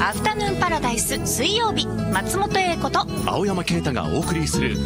アフタヌーンパラダイス水曜日、松本英子と青山啓太がお送りする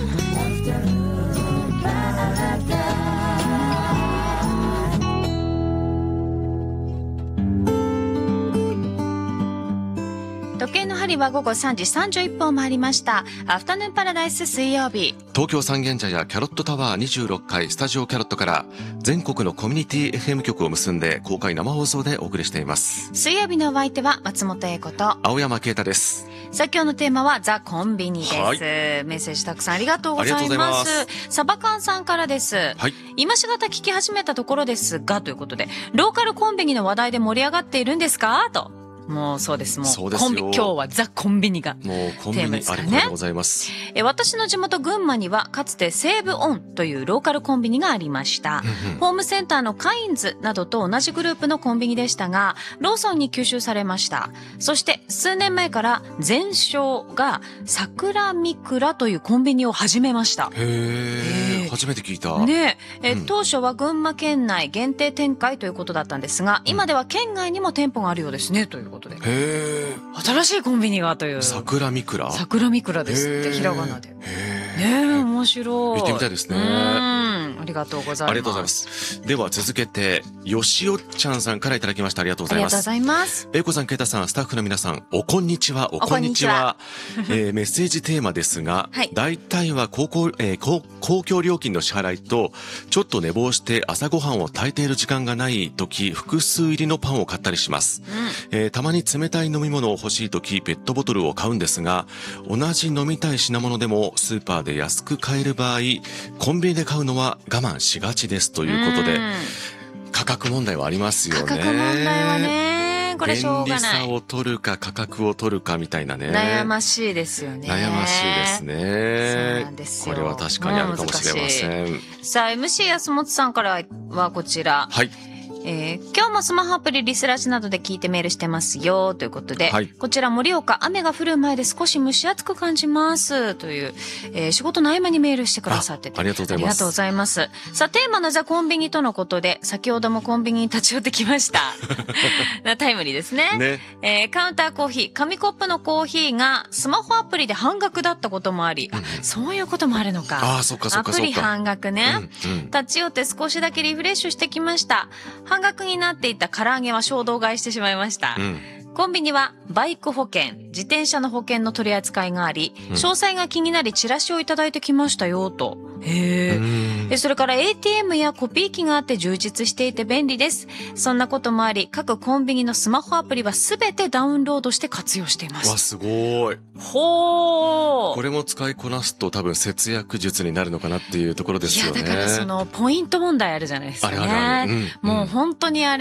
時計の針は午後3時31分を回りました。アフタヌーンパラダイス水曜日、 東京三軒茶屋キャロットタワー26階スタジオキャロットから全国のコミュニティ FM 局を結んで公開生放送でお送りしています。 水曜日のお相手は松本英子と青山啓太です。 さあ今日のテーマはザ・コンビニです、 はい、 メッセージたくさんありがとうございます。サバカンさんからです、はい、今しがた聞き始めたところですが、ということで、ローカルコンビニの話題で盛り上がっているんですかと。もうそうです。もうコンビ、今日はザ・コンビニがテーマですからね。 ありがとうございます。 私の地元群馬にはかつて西武オンというローカルコンビニがありました。ホームセンターのカインズなどと同じグループのコンビニでしたが、ローソンに吸収されました。そして数年前からゼンショーが桜みくらというコンビニを始めました。 初めて聞いた。 ね当初は群馬県内限定展開ということだったんですが、今では県外にも店舗があるようですね、ということで。新しいコンビニがという。 桜みくら？桜みくらですって、ひらがなで。面白い。 行ってみたいですね。 ありがとうございます。 ありがとうございます。では続けて、よしおちゃんさんからいただきました。ありがとうございます。 ありがとうございます。 英子さん、啓太さん、スタッフの皆さん、おこんにちは、おこんにちは。メッセージテーマですが、大体は公共料金の支払いと、ちょっと寝坊して朝ごはんを炊いている時間がない時、複数入りのパンを買ったりします。たまに冷たい飲み物を欲しい時、ペットボトルを買うんですが、同じ飲みたい品物でもスーパーで安く買える場合、コンビニで買うのは我慢しがちですということで、価格問題はありますよね。 価格問題はね、これしょうがない。 便利さを取るか価格を取るかみたいなね。 悩ましいですよね。 悩ましいですね。 そうなんですよ。 これは確かにあるかもしれません。 さあ MC 安本さんからはこちら。はい。今日もスマホアプリリスラジなどで聞いてメールしてますよということで、こちら盛岡、雨が降る前で少し蒸し暑く感じますという、仕事の合間にメールしてくださってて、 ありがとうございます。 ありがとうございます。さあテーマのザ・コンビニとのことで、先ほどもコンビニに立ち寄ってきましたタイムリーですね。カウンターコーヒー、紙コップのコーヒーがスマホアプリで半額だったこともあり、そういうこともあるのか。 そっかそっかそっか。 アプリ半額ね、立ち寄って少しだけリフレッシュしてきました。半額になっていた唐揚げは衝動買いしてしまいました。コンビニはバイク保険、自転車の保険の取り扱いがあり、詳細が気になりチラシをいただいてきましたよと。それから ATM やコピー機があって充実していて便利です。そんなこともあり、各コンビニのスマホアプリはすべてダウンロードして活用しています。 わ、すごい。これも使いこなすと多分節約術になるのかなっていうところですよね。 いや、だからそのポイント問題あるじゃないですかね。もう本当にあれ